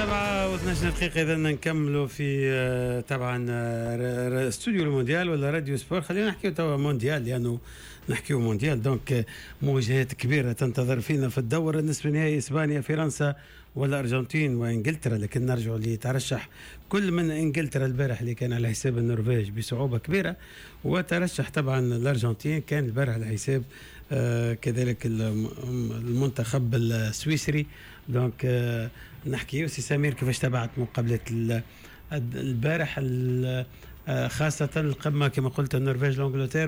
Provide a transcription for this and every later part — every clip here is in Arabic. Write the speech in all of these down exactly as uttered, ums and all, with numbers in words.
سبعة واثناش دقيقة إذا نكملوا في طبعا استوديو المونديال ولا راديو سبور. خلينا نحكيو توا مونديال لأنه نحكيو مونديال. دونك مواجهات كبيرة تنتظر فينا في الدور النصف النهائي، إسبانيا فرنسا ولا أرجنتين وإنجلترا. لكن نرجع لترشح كل من إنجلترا البارح اللي كان على حساب النرويج بصعوبة كبيرة، وترشح طبعا الأرجنتين كان البارح على حساب آه كذلك المنتخب السويسري. دونك آه نحكي سي سمير كيفاش تابعت مقابلة البارح خاصة القمة كما قلت النرويج لانجلترا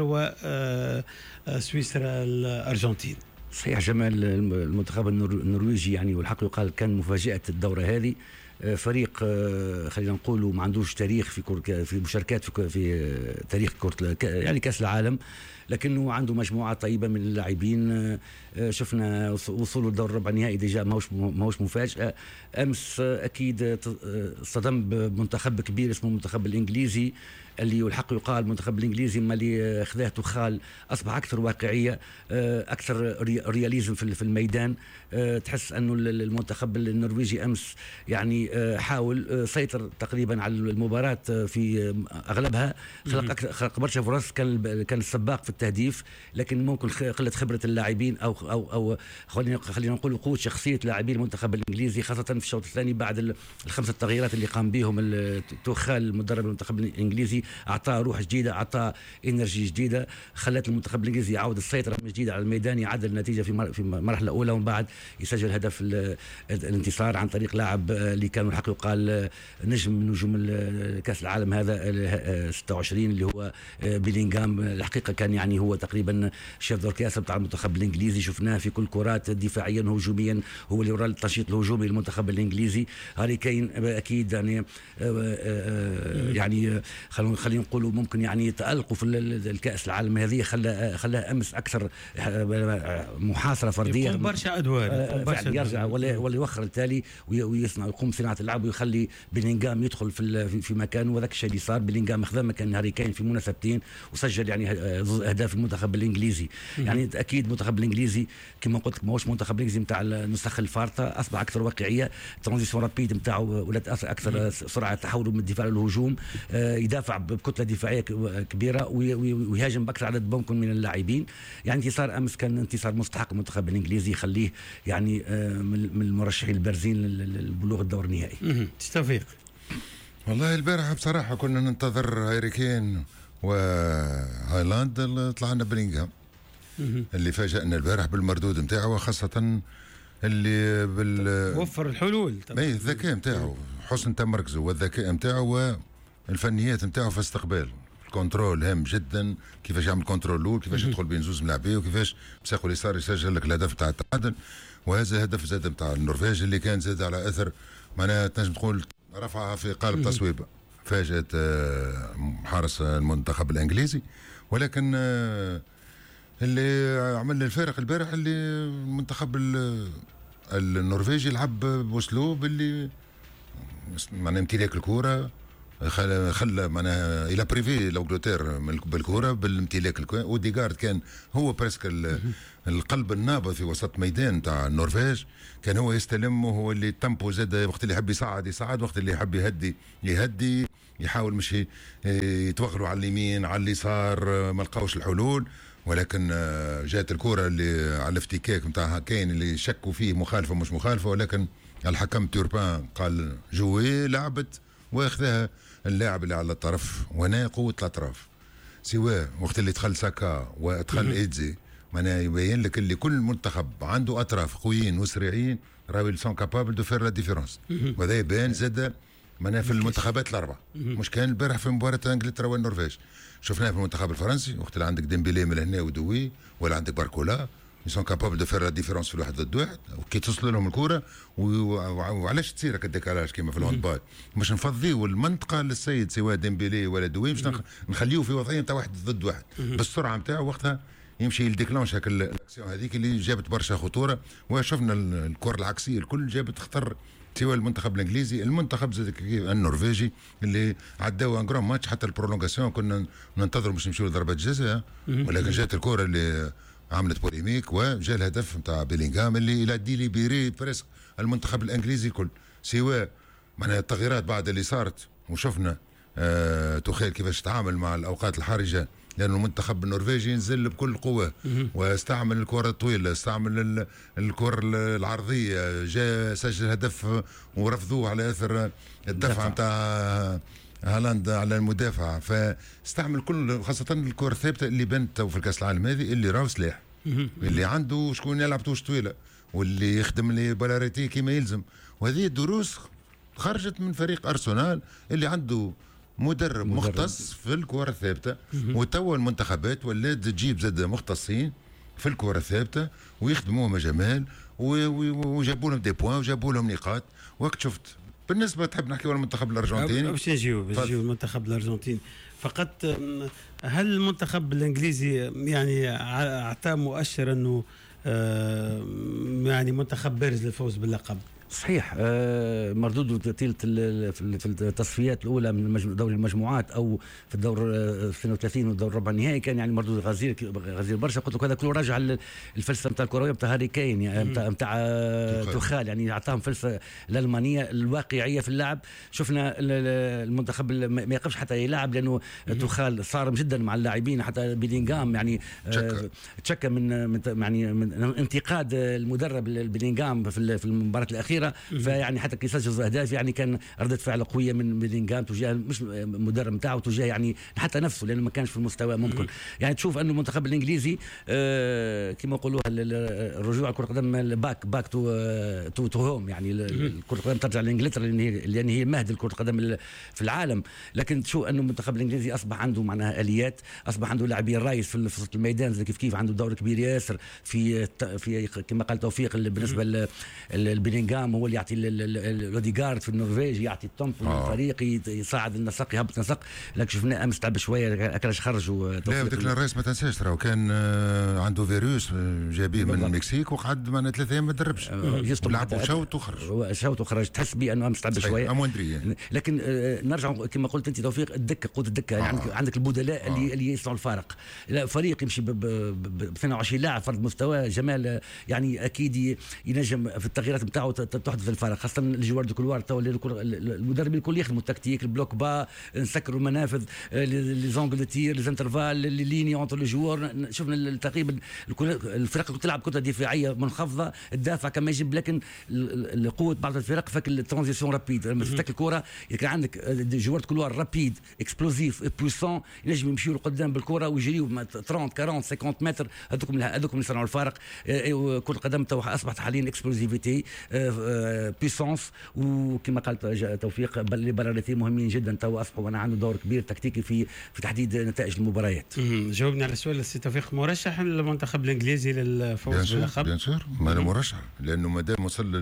وسويسرا الأرجنتين. صحيح جمال، المنتخب النرويجي يعني والحق يقال كان مفاجأة الدورة هذه. فريق خلينا نقول ما عندوش تاريخ في كرة في مشاركات في, في تاريخ كرة يعني كأس العالم، لكنه عنده مجموعة طيبة من اللاعبين. شفنا وصوله لدور ربع النهائي ديجا ماهوش ماهوش مفاجأة. أمس أكيد صدم بمنتخب كبير اسمه المنتخب الإنجليزي، اللي والحق يقال المنتخب الإنجليزي ما اللي خذاه تخال أصبح أكثر واقعية، أكثر رياليزم في الميدان. تحس أنه المنتخب النرويجي أمس يعني حاول سيطر تقريبا على المباراة في أغلبها، خلق أكثر خلق برشا فرص، كان كان السباق في التهديف، لكن ممكن قلة خبرة اللاعبين أو أو أو خلينا خلينا نقول قوة شخصية لاعبي المنتخب الإنجليزي، خاصة في الشوط الثاني بعد الخمسة تغييرات اللي قام بهم توخال المدرب المنتخب الإنجليزي. أعطاه روح جديدة، أعطاه إنرجي جديدة، خلت المنتخب الإنجليزي يعود السيطرة من جديد على الميدان، يعدل النتيجة في في المرحلة الأولى، ومن بعد يسجل هدف الانتصار عن طريق لاعب اللي كان الحق يقال نجم من نجوم كأس العالم هذا ستة وعشرين اللي هو بيلينغهام. الحقيقة كان يعني هو تقريبا شيف دوركاسة بتاع المنتخب الإنجليزي، شفناه في كل كرات دفاعيا هجوميا، هو اللي ورا التنشيط الهجومي للمنتخب الإنجليزي. هاري كين أكيد يعني يعني خلونا خلينا نقولوا ممكن يعني تألقوا في الكأس العالم هذه، خلى خلاها أمس أكثر محاصرة فردية، يقوم برشا أدوار برشا يرجع ولا ولا يوخر التالي ويصنع يقوم صناعة اللعب ويخلي بيلينغهام يدخل في في مكانه، وذاك الشيء اللي صار. بيلينغهام أخذ مكان هاري كين في مناسبتين وسجل يعني أهداف المنتخب الإنجليزي. يعني أكيد المنتخب الإنجليزي كما قلت لك ماهوش منتخب الإنجليزي نتاع النسخ الفارطة، أصبح أكثر واقعية، ترانزيسيون رابيد نتاعه ولات أكثر سرعة تحوله من الدفاع للهجوم، يدافع بكتلة دفاعية كبيرة ويهاجم بأكثر عدد ممكن من اللاعبين. يعني انتصار أمس كان انتصار مستحق المنتخب الإنجليزي، يخليه يعني من المرشحين البارزين للبلوغ الدور النهائي. توفيق. والله البارحة بصراحة كنا ننتظر هاري كين وهايلاند، طلعنا بلينغهام اللي فاجأنا البارح بالمردود نتاعه، وخاصة اللي بال وفر الحلول طبعا. اي الذكاء نتاعه، حسن تمركزه والذكاء نتاعه والفنيات نتاعه في استقبال الكنترول هام جدا، كيفاش يعمل كنترول الاول، كيفاش يدخل بين زوز ملاعبيه، وكيفاش بساقه اليسار يسجل لك الهدف تاع التعادل. وهذا الهدف زاد نتاع النرويج اللي كان زاد على اثر معناها تنجم تقول رفعها في قالب تصويبه، فاجأت حارس المنتخب الانجليزي. ولكن اللي عمل الفارق البارح اللي المنتخب النرويجي لعب باسلوب اللي معناها امتلاك الكره، خلى خلى معناها الى بريفي لانجلتير بالكره بالامتلاك الكره. اوديغارد كان هو بريسك القلب النابض في وسط ميدان تاع النرويج، كان هو يستلم وهو اللي تمبو زاد، وقت اللي يحب يصعد يصعد، وقت اللي يحب يهدي يهدي، يحاول مش يتوغلوا على اليمين على اليسار، ما لقاوش الحلول. ولكن جات الكره اللي على الافتكاك نتاع كاين اللي شكوا فيه مخالفه مش مخالفه، ولكن الحكم توربان قال جوي لعبت، واخذها اللاعب اللي على الطرف. وهنا قوه الاطراف، سواء وقت اللي دخل ساكا ودخل ايدزي، معناها يبين لك اللي كل منتخب عنده اطراف قويين وسريعين، راهو سون كابابل دو فير لا ديفيرونس. وهذا يبان زاد معناها في المنتخبات الاربعه، مش كان البارح في مباراه انجلترا والنرويج، شفناه في المنتخب الفرنسي وقت اللي عندك ديمبيلي من هنا ودوي، ولا عندك باركولا، يسون كابابل دو فير لا ديفيرونس في الواحد ضد واحد، وكي توصل لهم الكره. وعلاش تصير هكا الديكالاج كيما في الهاندبال؟ باش نفضيو المنطقه للسيد سواء ديمبيلي ولا دوي، باش نخليوه في وضعيه نتاع واحد ضد واحد بالسرعه نتاعو، وقتها يمشي يديكلونش هاك الاكسيون هذيك اللي جابت برشا خطوره. وشفنا الكره العكسيه الكل جابت خطر، سواء المنتخب الانجليزي، المنتخب زاد النرويجي اللي عداو ان جرام ماتش حتى البرولونغاسيون، كنا ننتظروا باش نمشيو لضربات جزاء، ولكن جات الكره اللي عملت بوليميك وجاء الهدف نتاع بيلينغهام اللي الى دي ليبيري بريسك المنتخب الانجليزي كل، سواء معناها التغييرات بعد اللي صارت وشفنا آه تخيل كيفاش تعامل مع الاوقات الحرجه، لأن المنتخب النرويجي نزل بكل قوة واستعمل الكرة الطويلة، استعمل الكرة العرضية، جاء سجل هدف ورفضوه على أثر الدفعة نتاع هالاند على المدافع، فاستعمل كل خاصة الكرة الثابتة اللي بنت في الكأس العالم هذه اللي راهو سلاح، اللي عنده شكون يلعب توش طويلة واللي يخدم لي بلاريتي كما يلزم، وهذه الدروس خرجت من فريق أرسنال اللي عنده مدرب, مدرب مختص في الكرة الثابتة، وتوا المنتخبات ولات تجيب زاد مختصين في الكرة الثابتة ويخدموهم جمال وجابوا لهم دي بوان وجابوا لهم نقاط. وقت شفت بالنسبة تحب نحكي على المنتخب الأرجنتيني؟ باش نجيو باش نجيو المنتخب الأرجنتيني فقط. هل المنتخب الإنجليزي يعني أعطى مؤشر أنه يعني منتخب بارز للفوز باللقب؟ صحيح. آه مردود طيلة في التصفيات الأولى من دوري المجموعات أو في الدور اثنين وثلاثين والدور ربع النهائي كان يعني مردود غزير غزير برشا. قلت لك هذا كله راجع الفلسفة نتاع الكروية نتاع هاري كين يعني نتاع توخال، يعني أعطاهم فلسفة الألمانية الواقعية في اللعب. شفنا المنتخب ما يقفش حتى يلعب لأنه توخال صارم جدا مع اللاعبين، حتى بيلينغهام يعني تشكى من من يعني من انتقاد المدرب بيلينغهام في المباراة الأخيرة، فيعني حتى كي سجل اهداف يعني كان ردة فعل قويه من بيلينغهام تجاه مش المدرب نتاعو تجاه يعني حتى نفسه لانه ما كانش في المستوى ممكن. يعني تشوف انه المنتخب الانجليزي آه كما يقولوا الرجوع كرة القدم باك باك تو تو, تو هوم، يعني كرة القدم ترجع لانجلترا لان هي لان هي مهد كرة القدم في العالم. لكن تشوف انه المنتخب الانجليزي اصبح عنده معناها اليات، اصبح عنده لاعبين رايس في وسط الميدان كيف كيف، عنده دور كبير ياسر في في كما قال توفيق بالنسبه لبيلينغهام، هو اللي يعطي الاوديغارد في النرويج، يعطي التومب في الفريق، يصعد النسق يهبط النسق. لكن شفنا امس تعب شويه اكلش خرجوا. لا ديكلان رايس ما تنساش راهو كان عنده فيروس جابيه من المكسيك وقعد معنا ثلاثة ايام ما تدربش، لعب شوط وخرج شوط وخرج. تحس بي انه امس تعب شويه يعني. لكن نرجع كما قلت انت توفيق الدكه قوه الدكه، يعني آه. عندك البدلاء آه. اللي اللي يصنعوا الفارق. لا فريق يمشي ب اثنين وعشرين لاعب فرد مستوى جمال، يعني اكيد ينجم في التغييرات نتاعو تحدث الفارق، خاصه الجوار دو كولوار تو المدرب الكل يخدموا التكتيك، البلوك با، نسكروا المنافذ، لي زونغل دو تير، لي انترفال، لي ليني اونتر لي جوار. شفنا تقريبا الفرق اللي تلعب كره دفاعيه منخفضه، الدافع كما يجب، لكن قوه بعض الفرق فك الترانزيسيون رابيد. لما تفتك الكره اذا كان عندك جوار دو كولوار رابيد اكسبلوزيف بويسون ينجم يمشيوا لقدام بالكره ويجريوا ثلاثين أربعين خمسين متر. هذوكم هذوكم اللي صنعوا الفارق. كره القدم تو اصبحت حاليا اكسبلوزيفيتي بيسونس، وكما قال توفيق البلاريتي مهمين جدا تو اصبحوا وانا عنده دور كبير تكتيكي في في تحديد نتائج المباريات. جاوبني على السؤال السي توفيق، مرشح المنتخب الانجليزي للفوز باللقب؟ بيان سور ما انا مرشح، لانه ما دام وصل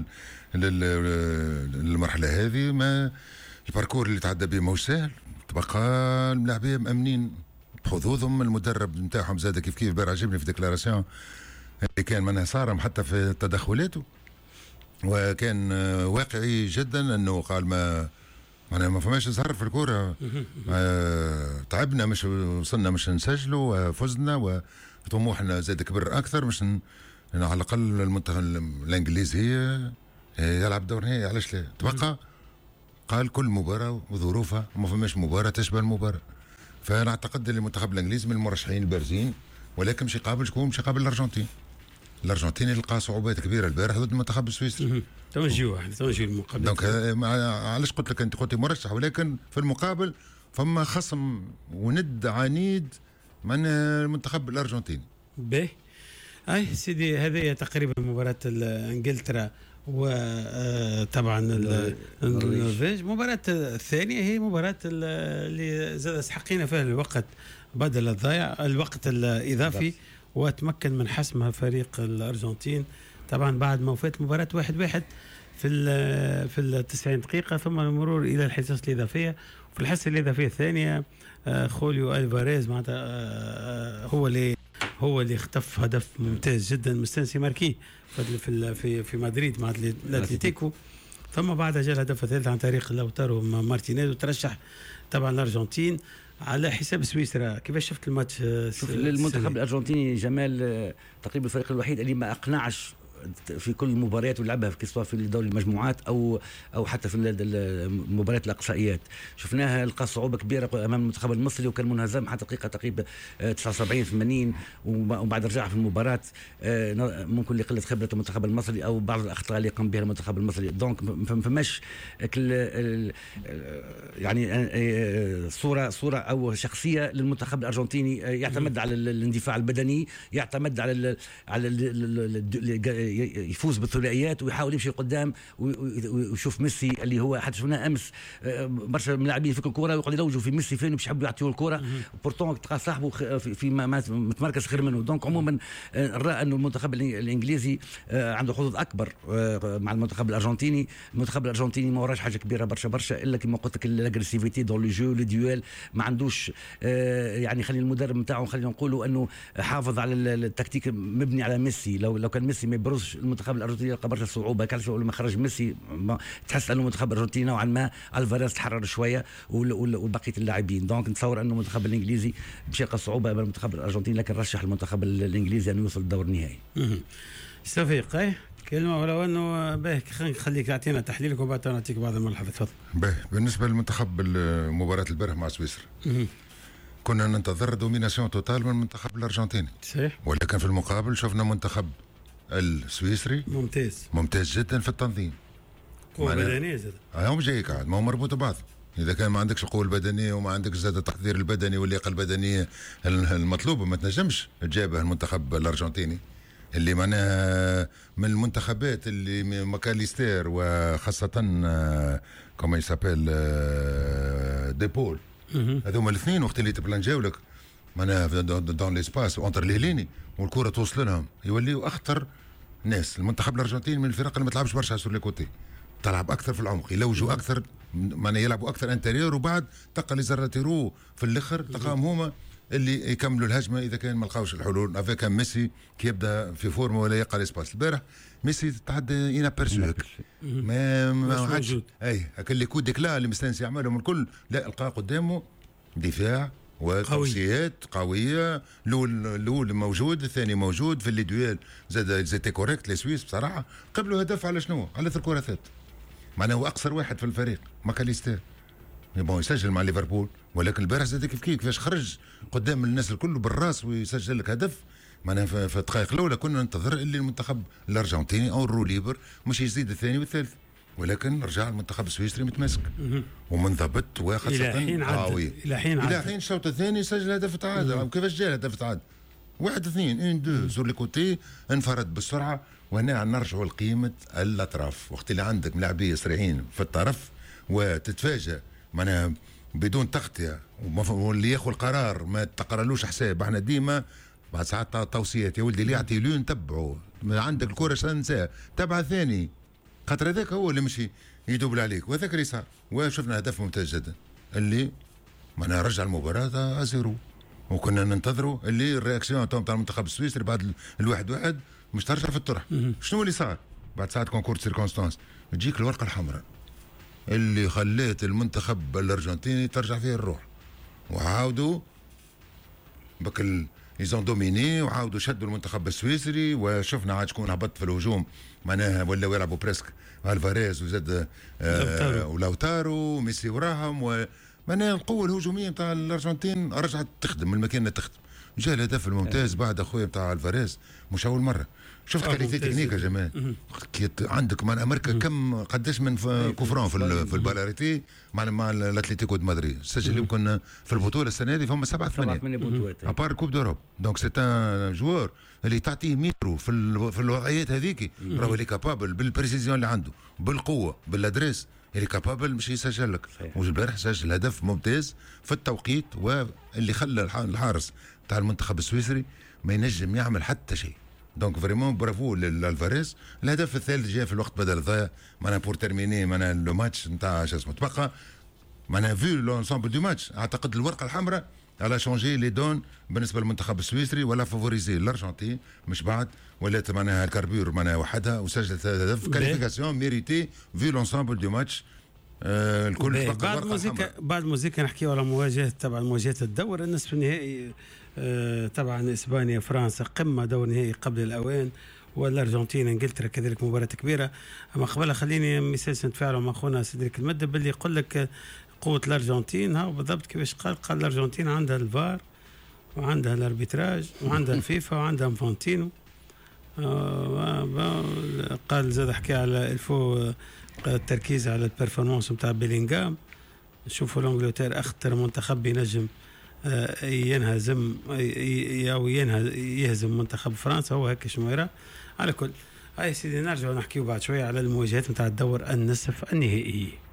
للمرحله هذه ما الباركور اللي تعدى به ماهوش سهل، تبقى اللاعبين مامنين بحظوظهم. المدرب نتاعهم زاد كيف كيف بار عجبني في ديكلاراسيون اللي كان منها صارم حتى في تدخلاته، وكان واقعي جدا انه قال ما انا ما فماش زهر في الكوره، تعبنا مش وصلنا مش نسجلوا وفزنا وطموحنا زاد كبر اكثر، مش ن... على الاقل المنتخب الانجليزي يلعب دور نهائي علاش لا. تبقى قال كل مباراه وظروفها وما فماش مباراه تشبه المباراه. فانا اعتقد ان المنتخب الانجليزي من المرشحين البارزين، ولكن مش يقابل شكون؟ مش يقابل الارجنتين. الارجنتين لقى صعوبات كبيره البارح ضد المنتخب السويسري. توجهوا احنا توجهوا المقابله. دونك علاش قلت لك انت قلت مرشح، ولكن في المقابل فما خصم وند عنيد من المنتخب الارجنتيني. باهي اي سيدي، هذه تقريبا مباراه انجلترا وطبعا النرويج. مباراة الثانية هي مباراة اللي زاد حقينا فيها الوقت بدل الضايع، الوقت الإضافي، وتمكن من حسمها فريق الأرجنتين طبعا بعد ما وفات مباراة واحد واحد في في التسعين دقيقة، ثم المرور إلى الحصص الإضافية. في الحصة الإضافية الثانية خوليو ألفاريز معناتها هو اللي هو اللي اختف هدف ممتاز جدا مستنسي ماركي في في في مدريد مع الاتليتيكو. ثم بعد جاء الهدف الثالث عن طريق لوتارو مارتينيز، وترشح طبعا الارجنتين على حساب سويسرا. كيفاش شفت الماتش؟ شوف المنتخب الارجنتيني جمال تقريبا الفريق الوحيد اللي ما اقنعش في كل المباريات اللي لعبها في في دوري المجموعات او او حتى في المباريات الاقصائيات. شفناها لقى صعوبه كبيره امام المنتخب المصري وكان منهزم حتى دقيقه تقريبا تسعة وسبعين ثمانين، وبعد رجع في المباراه ممكن لقله خبره المنتخب المصري او بعض الاخطاء اللي قام بها المنتخب المصري. دونك ما فماش يعني صوره صوره او شخصيه للمنتخب الارجنتيني يعتمد على الاندفاع البدني، يعتمد على على يفوز بالثنائيات ويحاول يمشي قدام ويشوف ميسي اللي هو حتى شفناه امس برشا من اللاعبين في الكره ويقعد يلوجوا في ميسي فين باش يحبوا يعطيوه الكره بورتون تلقى صاحبه في متمركز خير منه. دونك عموما نرى انه المنتخب الانجليزي عنده حظوظ اكبر مع المنتخب الارجنتيني. المنتخب الارجنتيني ما وراش حاجه كبيره برشا برشا الا كما قلت لك الاغريسيفيتي دون لو جو لو ديويل، ما عندوش يعني خلي المدرب نتاعو خلينا نقولوا انه حافظ على التكتيك مبني على ميسي. لو لو كان ميسي ما يبرزش المنتخب الارجنتيني يلقى برشا صعوبه. كان لما خرج ميسي تحس انه المنتخب الارجنتيني نوعا ما الفاريز تحرر شويه وبقيه اللاعبين. دونك نتصور انه المنتخب الانجليزي باش يلقى صعوبه امام المنتخب الارجنتيني، لكن رشح المنتخب الانجليزي انه يوصل للدور النهائي. توفيق ايه كلمه ولو انه باهي خليك تعطينا تحليلك وبعد نعطيك بعض الملاحظات. تفضل. باهي بالنسبه للمنتخب مباراه البارح مع سويسرا كنا ننتظر دوميناسيون توتال من المنتخب الارجنتيني صحيح، ولكن في المقابل شفنا منتخب السويسري ممتاز ممتاز جدا في التنظيم. قوه بدنيه زاد هم جاي قاعد ما هو مربوط ببعض. اذا كان ما عندكش القوه البدنيه وما عندكش زاد التحضير البدني واللياقه البدنيه المطلوبه ما تنجمش تجابه المنتخب الارجنتيني اللي معناها من المنتخبات اللي ماكاليستير وخاصه كما يسابيل ديبول هذوما الاثنين وقت اللي تبلانجاو لك معناها دون ليسباس اونتر ليليني والكره توصل لهم يوليوا اخطر ناس. المنتخب الارجنتيني من الفرق اللي ما تلعبش برشا سور لي كوتي، تلعب اكثر في العمق، يلوجوا اكثر معناها يلعبوا اكثر انتيريور، وبعد تلقى لي زراتيرو في الاخر تلقاهم هما اللي يكملوا الهجمه اذا كان ما لقاوش الحلول. افيك ميسي كي يبدا في فورمه ولا يلقى ليسباس. البارح ميسي تعدى انابيرسو ما ما حدش اي هاك اللي كود ديكلا اللي مستانس يعملهم الكل، لا القى قدامه دفاع وتوصيات قويه. الاول الاول موجود، الثاني موجود في اللي دويل زاد زيتي كوريكت لي سويس بصراحه. قبلوا هدف على شنو؟ على ثلاث كرات معناه هو اقصر واحد في الفريق ماكاليستير بون يسجل مع ليفربول، ولكن البارح زاد كيف كيف كيفاش خرج قدام الناس الكل بالراس ويسجل لك هدف. معناها في الدقائق الاولى كنا ننتظر اللي المنتخب الارجنتيني او الرو ليبر مش يزيد الثاني والثالث، ولكن رجع المنتخب السويسري متماسك ومنضبط وخاصه الى حين قوي الى حين الى حين الشوط الثاني سجل هدف تعادل. وكيفاش جاء هدف تعادل؟ واحد اثنين ان دو زور لي كوتي انفرد بالسرعه. وهنا نرجعوا لقيمه الاطراف. وقت اللي عندك ملاعبيه سريعين في الطرف وتتفاجأ معناها بدون تغطيه واللي ياخذ القرار ما تقرالوش حساب. احنا ديما بعد ساعات توصيات يا ولدي اللي يعطي لون تبعه، عندك الكره شنساها تبع ثاني، خاطر هذاك هو اللي مشي يدوبل عليك وهذاك اللي صار. وشفنا هدف ممتاز جدا اللي معناها رجع المباراه زيرو، وكنا ننتظروا اللي الرياكسيون تاع المنتخب السويسري بعد الواحد واحد مش ترجع في الطرح. شنو اللي صار بعد ساعات كونكور سيركونستانس؟ تجيك الورقه الحمراء اللي خلات المنتخب الارجنتيني ترجع فيه الروح، وعاودوا بك ايزون دوميني وعاودوا شدوا المنتخب السويسري. وشفنا عاد شكون هبط في الهجوم معناها ولاو يلعبوا بريسك الفاريز وزاد آه ولوتارو وميسي وراهم، ومعناها القوه الهجوميه نتاع الارجنتين رجعت تخدم من المكان اللي تخدم. جاء الهدف الممتاز بعد اخويا نتاع الفاريز مش اول مره. شفت كاليتي تكنيك يا جماعه عندك مع امريكا كم قداش من كوفرون في في البالاريتي مع مع الاتليتيكو دو مدريد سجل يمكن في البطوله السنه هذه فما سبعه ثمانيه بطولات ابار كوب دوروب. دونك سي ان جوار اللي تعطيه ميترو في في الوضعيات هذيك راهو اللي كابابل بالبريسيزيون اللي عنده بالقوه بالادريس اللي كابابل مش يسجل لك. والبارح سجل هدف ممتاز في التوقيت واللي خلى الحارس تاع المنتخب السويسري ما ينجم يعمل حتى شيء. دونك فريمون برافو للفاريز. الهدف الثالث جاء في الوقت بدل الضايع معناها بور تيرميني معناها لو ماتش نتاع شو اسمه تبقى معناها في لونسومبل دو ماتش. اعتقد الورقه الحمراء على شونجي لي دون بالنسبه للمنتخب السويسري ولا فافوريزي الارجنتين مش بعد ولات معناها الكاربور معناها وحدها وسجلت هدف كاليفيكاسيون ميريتي في لونسومبل دو ماتش. آه الكل بعد موزيكا بعد موزيكا نحكيو على مواجهه طبعا مواجهه الدور النصف النهائي آه طبعا اسبانيا فرنسا قمه دور نهائي قبل الاوان والارجنتين انجلترا كذلك مباراه كبيره. اما قبلها خليني مساس نتفاعلوا مع خونا سيدريك المدب اللي يقول لك قوه الارجنتين ها بالضبط كيفاش قال قال الارجنتين عندها الفار وعندها الاربيتراج وعندها الفيفا وعندها انفانتينو. آه قال زاد حكى على الفو التركيز على البرفورمانس نتاع بيلينغهام. نشوفوا الانجلترا اخطر منتخب ينجم ينهزم او يهزم منتخب فرنسا، هو هيك شنو يرى. على كل هاي سيدي نرجع نحكيو بعد شويه على المواجهات نتاع الدور النصف النهائي.